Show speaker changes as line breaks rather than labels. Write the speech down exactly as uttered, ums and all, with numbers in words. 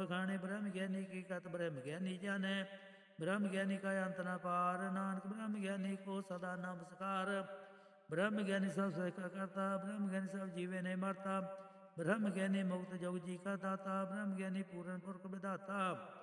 बखाने। ब्रह्म ज्ञानी की कत ब्रह्म ज्ञानी जाने। ब्रह्म ज्ञानी का अंत न पार। नानक ब्रह्म ज्ञानी को सदा नमस्कार। ब्रह्म ज्ञानी सब सह का करता। ब्रह्म ज्ञानी सब जीवे नहीं मरता। ब्रह्म ज्ञानी मुक्त जोग जी का दाता। ब्रह्म ज्ञानी पूर्ण पुरख विधाता।